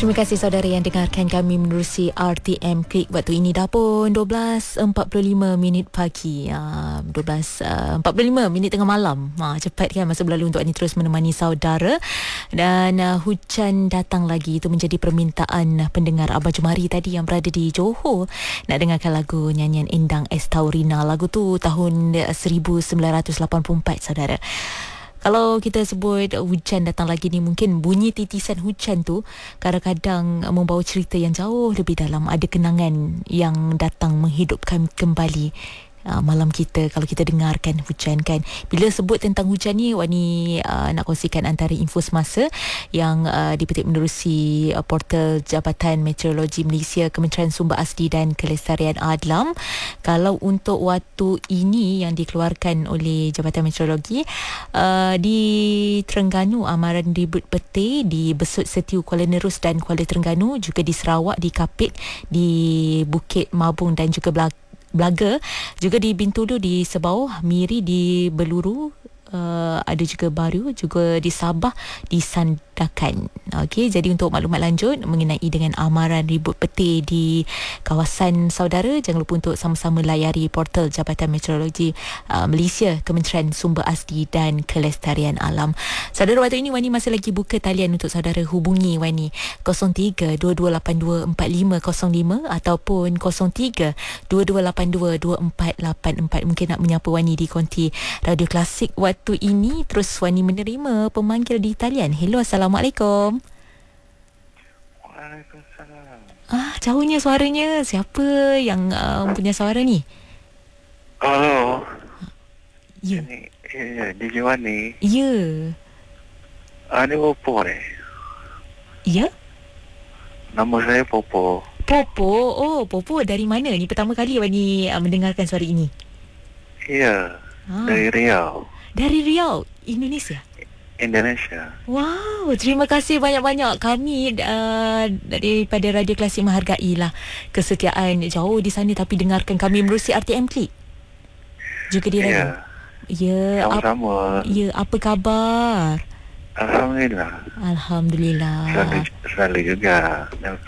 Terima kasih saudara yang dengarkan kami menerusi RTM Klik. Waktu ini dah pun 12.45 minit pagi. 12.45 minit tengah malam. Cepat kan masa berlalu untuk ini terus menemani saudara. Dan hujan datang lagi. Itu menjadi permintaan pendengar Abah Jumari tadi yang berada di Johor. Nak dengarkan lagu nyanyian Endang S. Taurina. Lagu tu tahun 1984 saudara. Kalau kita sebut hujan datang lagi ni, mungkin bunyi titisan hujan tu kadang-kadang membawa cerita yang jauh lebih dalam. Ada kenangan yang datang menghidupkan kembali malam kita kalau kita dengarkan hujan kan. Bila sebut tentang hujan ni, Wani nak kongsikan antara info semasa yang dipetik menerusi portal Jabatan Meteorologi Malaysia, Kementerian Sumber Asli dan Kelestarian Alam. Kalau untuk waktu ini yang dikeluarkan oleh Jabatan Meteorologi, di Terengganu amaran ribut petir, di Besut Setiu Kuala Nerus dan Kuala Terengganu, juga di Sarawak, di Kapit, di Bukit Mabung dan juga Blaga, juga di Bintulu, di Sebauh, Miri, di Beluru, ada juga Baru, juga di Sabah, di Sandakan. Okey, jadi untuk maklumat lanjut mengenai dengan amaran ribut petir di kawasan saudara, jangan lupa untuk sama-sama layari portal Jabatan Meteorologi Malaysia, Kementerian Sumber Asli dan Kelestarian Alam. Saudara, waktu ini Wani masih lagi buka talian untuk saudara hubungi Wani 03-2282-4505 ataupun 03-2282-2484. Mungkin nak menyapa Wani di konti Radio Klasik waktu ini. Terus Wani menerima pemanggil di talian. Hello, Assalamualaikum. Waalaikumsalam. Jauhnya suaranya. Siapa yang punya suara ni? Halo. Ya. Ini DJ Wani. Ya. Ini Popo ni. Ya. Nama saya Popo. Popo. Oh, Popo dari mana ni? Pertama kali Wani mendengarkan suara ini. Ya. Dari Riau. Dari Riau, Indonesia. Wow, terima kasih banyak-banyak. Kami daripada Radio Klasik menghargailah kesetiaan jauh di sana tapi dengarkan kami menerusi RTM Klik. Juga di radio. Ya, sama-sama. Apa khabar? Alhamdulillah. Alhamdulillah. Selalu juga.